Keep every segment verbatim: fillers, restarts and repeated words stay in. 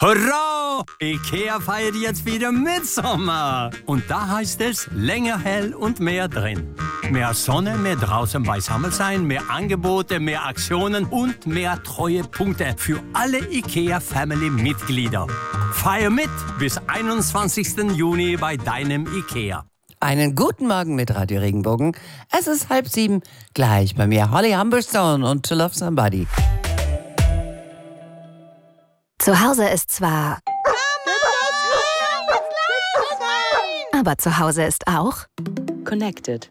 Hurra! IKEA feiert jetzt wieder Mitsommer. Und da heißt es länger hell und mehr drin. Mehr Sonne, mehr draußen beisammen sein, mehr Angebote, mehr Aktionen und mehr Treuepunkte für alle IKEA-Family-Mitglieder. Feier mit bis einundzwanzigsten Juni bei deinem IKEA. Einen guten Morgen mit Radio Regenbogen. Es ist halb sieben, gleich bei mir Holly Humberstone und To Love Somebody. Zu Hause ist zwar... Aber zu Hause ist auch... Connected.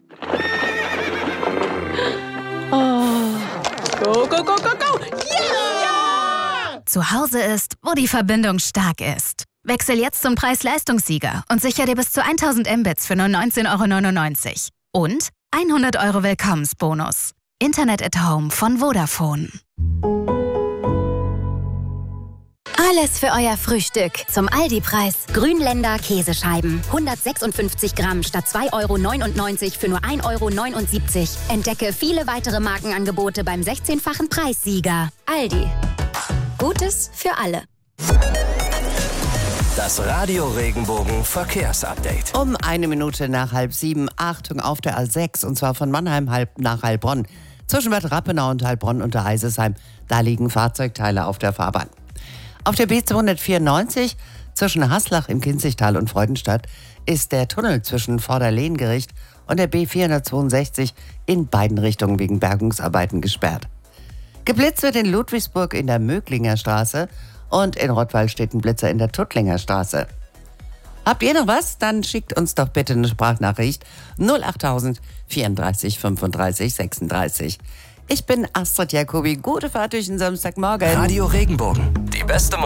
Oh. Go, go, go, go, go! Yeah! Zu Hause ist, wo die Verbindung stark ist. Wechsel jetzt zum Preis-Leistungssieger und sichere dir bis zu tausend Mbits für nur neunzehn Euro neunundneunzig. Und hundert Euro Willkommensbonus. Internet at Home von Vodafone. Alles für euer Frühstück. Zum Aldi-Preis. Grünländer Käsescheiben. hundertsechsundfünfzig Gramm statt zwei Euro neunundneunzig für nur ein Euro neunundsiebzig. Entdecke viele weitere Markenangebote beim sechzehnfachen Preissieger. Aldi. Gutes für alle. Das Radio Regenbogen Verkehrsupdate. Um eine Minute nach halb sieben, Achtung auf der A sechs, und zwar von Mannheim halb nach Heilbronn. Zwischen Bad Rappenau und Heilbronn unter Eisesheim, da liegen Fahrzeugteile auf der Fahrbahn. Auf der B zweihundertvierundneunzig zwischen Haslach im Kinzigtal und Freudenstadt ist der Tunnel zwischen Vorderlehngericht und der B vierhundertzweiundsechzig in beiden Richtungen wegen Bergungsarbeiten gesperrt. Geblitzt wird in Ludwigsburg in der Möglinger Straße und in Rottweil steht ein Blitzer in der Tuttlinger Straße. Habt ihr noch was? Dann schickt uns doch bitte eine Sprachnachricht null achttausend vierunddreißig fünfunddreißig sechsunddreißig. Ich bin Astrid Jacobi. Gute Fahrt durch den Samstagmorgen. Radio Regenbogen, die beste